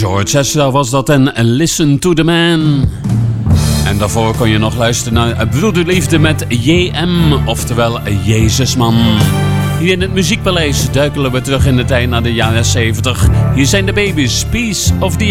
George Ezra was dat en Listen to the Man. En daarvoor kon je nog luisteren naar Broederliefde met JM, oftewel Jezusman. Hier in het Muziekpaleis duikelen we terug in de tijd naar de jaren 70. Hier zijn de Babies, Piece of the